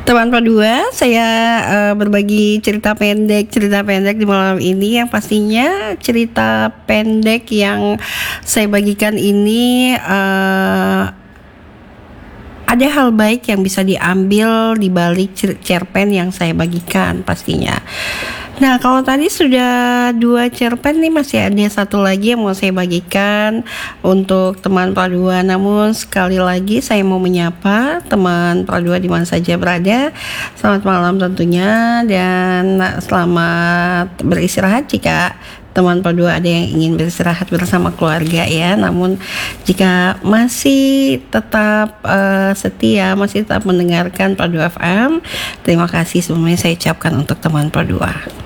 Teman Padua, saya berbagi cerita pendek di malam ini yang pastinya cerita pendek yang saya bagikan ini ada hal baik yang bisa diambil di balik cerpen yang saya bagikan pastinya. Nah, kalau tadi sudah 2 cerpen nih, masih ada satu lagi yang mau saya bagikan untuk teman Padua. Namun sekali lagi saya mau menyapa teman Padua di mana saja berada. Selamat malam tentunya, dan selamat beristirahat jika teman Padua ada yang ingin beristirahat bersama keluarga ya. Namun jika masih tetap setia, masih tetap mendengarkan Padua FM, terima kasih sebelumnya saya ucapkan untuk teman Padua.